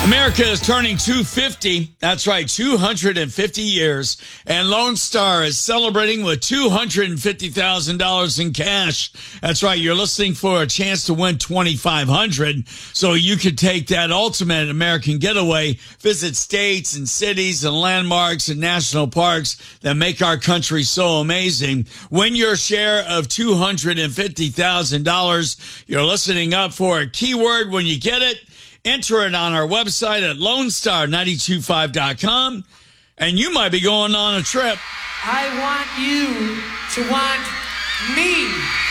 America is turning 250. That's right, 250 years. And Lone Star is celebrating with $250,000 in cash. That's right, you're listening for a chance to win $2,500. So you could take that ultimate American getaway, visit states and cities and landmarks and national parks that make our country so amazing. Win your share of $250,000. You're listening up for a keyword when you get it. Enter it on our website at LoneStar925.com, and you might be going on a trip. I want you to want me.